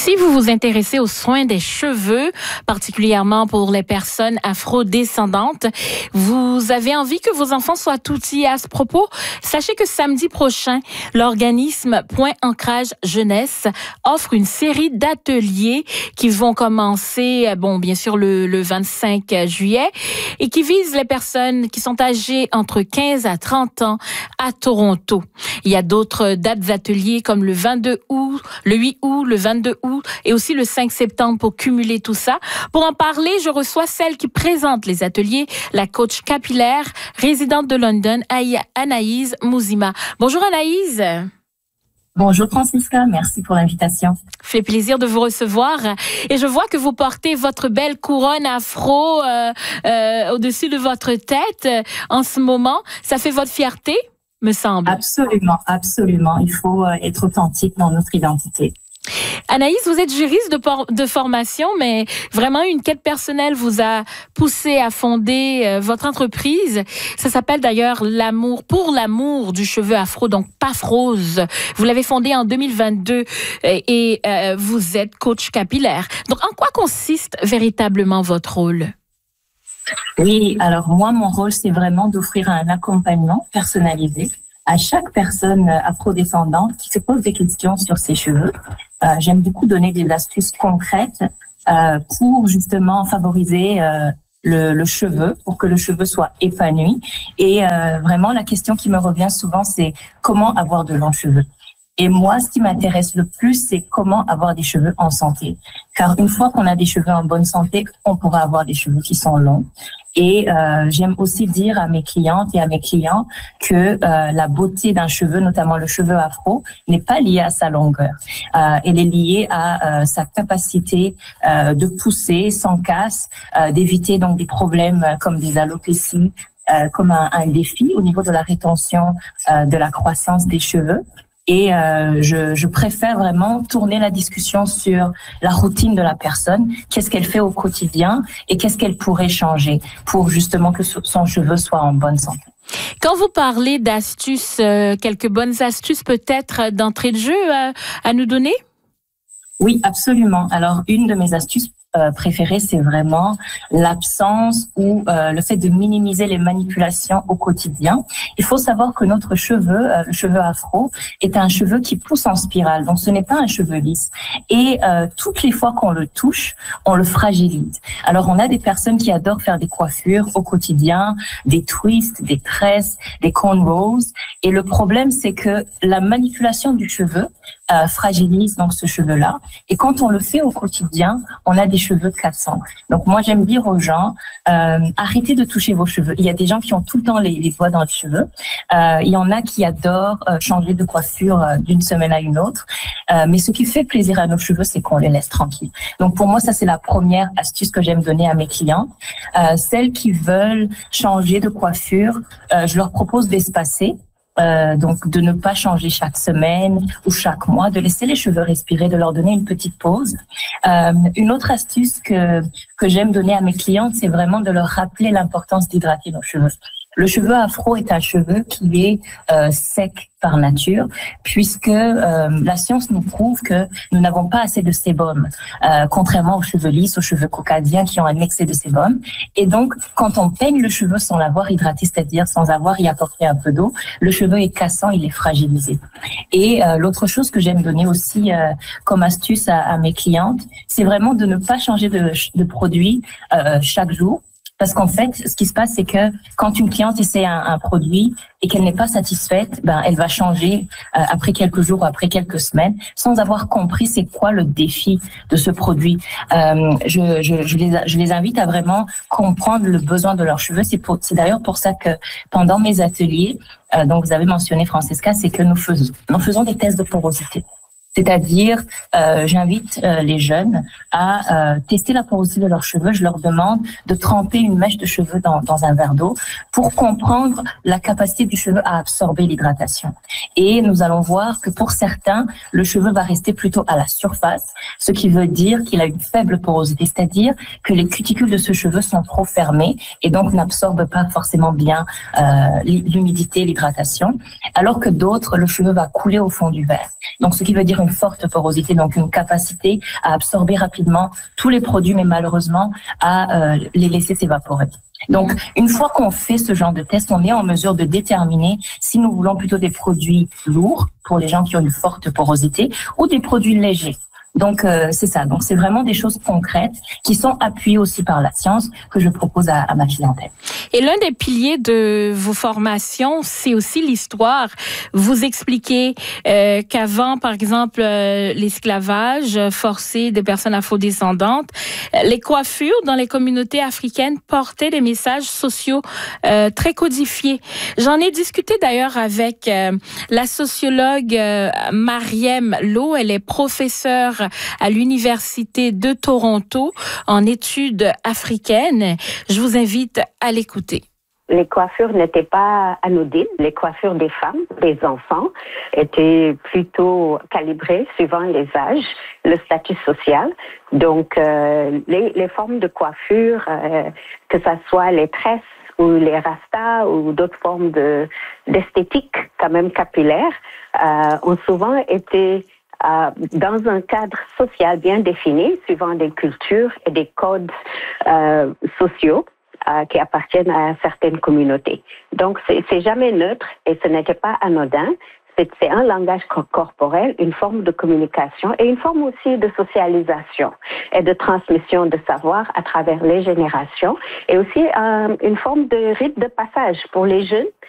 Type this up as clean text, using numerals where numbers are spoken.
Si vous vous intéressez aux soins des cheveux, particulièrement pour les personnes afro-descendantes, vous avez envie que vos enfants soient outillés à ce propos, sachez que samedi prochain, l'organisme Point Ancrage Jeunesse offre une série d'ateliers qui vont commencer, bien sûr, le 25 juillet et qui visent les personnes qui sont âgées entre 15 à 30 ans à Toronto. Il y a d'autres dates d'ateliers comme le 22 août, le 8 août, le 22 août et aussi le 5 septembre pour cumuler tout ça. Pour en parler, je reçois celle qui présente les ateliers, la coach capillaire, résidente de London, Anaïs Mouzima. Bonjour Anaïs. Bonjour Francisca, merci pour l'invitation. Fait plaisir de vous recevoir et je vois que vous portez votre belle couronne afro au-dessus de votre tête en ce moment. Ça fait votre fierté, me semble. Absolument, absolument. Il faut être authentique dans notre identité. Anaïs, vous êtes juriste de formation, mais vraiment une quête personnelle vous a poussé à fonder votre entreprise. Ça s'appelle d'ailleurs pour l'amour du cheveu afro, donc Pafrose. Vous l'avez fondée en 2022 et vous êtes coach capillaire. Donc, en quoi consiste véritablement votre rôle? Oui, alors moi, mon rôle, c'est vraiment d'offrir un accompagnement personnalisé à chaque personne afrodescendante qui se pose des questions sur ses cheveux. J'aime beaucoup donner des astuces concrètes pour justement favoriser le cheveu, pour que le cheveu soit épanoui. Et vraiment, la question qui me revient souvent, c'est comment avoir de longs cheveux. Et moi, ce qui m'intéresse le plus, c'est comment avoir des cheveux en santé. Car une fois qu'on a des cheveux en bonne santé, on pourra avoir des cheveux qui sont longs. Et j'aime aussi dire à mes clientes et à mes clients que la beauté d'un cheveu, notamment le cheveu afro, n'est pas liée à sa longueur. Elle est liée à sa capacité de pousser sans casse, d'éviter donc des problèmes comme des alopécies, comme un défi au niveau de la rétention de la croissance des cheveux. Et je préfère vraiment tourner la discussion sur la routine de la personne, qu'est-ce qu'elle fait au quotidien et qu'est-ce qu'elle pourrait changer pour justement que son cheveu soit en bonne santé. Quand vous parlez d'astuces, quelques bonnes astuces peut-être d'entrée de jeu à nous donner? Oui, absolument. Alors, une de mes astuces préférée, c'est vraiment l'absence ou le fait de minimiser les manipulations au quotidien. Il faut savoir que notre cheveu, le cheveu afro, est un cheveu qui pousse en spirale. Donc, ce n'est pas un cheveu lisse. Et toutes les fois qu'on le touche, on le fragilise. Alors, on a des personnes qui adorent faire des coiffures au quotidien, des twists, des tresses, des cornrows. Et le problème, c'est que la manipulation du cheveu fragilise donc ce cheveu-là. Et quand on le fait au quotidien, on a des cheveux cassants. Donc moi, j'aime dire aux gens, arrêtez de toucher vos cheveux. Il y a des gens qui ont tout le temps les doigts dans les cheveux. Il y en a qui adorent changer de coiffure d'une semaine à une autre. Mais ce qui fait plaisir à nos cheveux, c'est qu'on les laisse tranquilles. Donc pour moi, ça, c'est la première astuce que j'aime donner à mes clients. Celles qui veulent changer de coiffure, je leur propose d'espacer. Donc de ne pas changer chaque semaine ou chaque mois, de laisser les cheveux respirer, de leur donner une petite pause. Une autre astuce que j'aime donner à mes clientes, c'est vraiment de leur rappeler l'importance d'hydrater nos cheveux. Le cheveu afro est un cheveu qui est sec par nature, puisque la science nous prouve que nous n'avons pas assez de sébum, contrairement aux cheveux lisses, aux cheveux caucasiens qui ont un excès de sébum. Et donc, quand on peigne le cheveu sans l'avoir hydraté, c'est-à-dire sans avoir y apporté un peu d'eau, le cheveu est cassant, il est fragilisé. Et l'autre chose que j'aime donner aussi comme astuce à mes clientes, c'est vraiment de ne pas changer de produit chaque jour. Parce qu'en fait, ce qui se passe, c'est que quand une cliente essaie un produit et qu'elle n'est pas satisfaite, elle va changer après quelques jours ou après quelques semaines sans avoir compris c'est quoi le défi de ce produit. Je les invite à vraiment comprendre le besoin de leurs cheveux. C'est d'ailleurs pour ça que pendant mes ateliers, donc vous avez mentionné Francesca, c'est que nous faisons des tests de porosité. C'est-à-dire, j'invite les jeunes à tester la porosité de leurs cheveux. Je leur demande de tremper une mèche de cheveux dans un verre d'eau pour comprendre la capacité du cheveu à absorber l'hydratation. Et nous allons voir que pour certains, le cheveu va rester plutôt à la surface, ce qui veut dire qu'il a une faible porosité, c'est-à-dire que les cuticules de ce cheveu sont trop fermées et donc n'absorbent pas forcément bien l'humidité, l'hydratation, alors que d'autres, le cheveu va couler au fond du verre. Donc, ce qui veut dire une forte porosité, donc une capacité à absorber rapidement tous les produits, mais malheureusement à les laisser s'évaporer. Donc, une fois qu'on fait ce genre de test, on est en mesure de déterminer si nous voulons plutôt des produits lourds pour les gens qui ont une forte porosité ou des produits légers. Donc, c'est ça. Donc, c'est vraiment des choses concrètes qui sont appuyées aussi par la science que je propose à ma clientèle. Et l'un des piliers de vos formations, c'est aussi l'histoire. Vous expliquez qu'avant, par exemple, l'esclavage forcé des personnes afrodescendantes, les coiffures dans les communautés africaines portaient des messages sociaux très codifiés. J'en ai discuté d'ailleurs avec la sociologue Mariem Lo. Elle est professeure à l'Université de Toronto en études africaines. Je vous invite à l'écouter. Les coiffures n'étaient pas anodines. Les coiffures des femmes, des enfants, étaient plutôt calibrées suivant les âges, le statut social. Donc, les formes de coiffure, que ce soit les tresses ou les rastas ou d'autres formes d'esthétique quand même capillaire, ont souvent été dans un cadre social bien défini, suivant des cultures et des codes sociaux qui appartiennent à certaines communautés. Donc, c'est jamais neutre et ce n'était pas anodin. C'est un langage corporel, une forme de communication et une forme aussi de socialisation et de transmission de savoir à travers les générations et aussi une forme de rite de passage pour les jeunes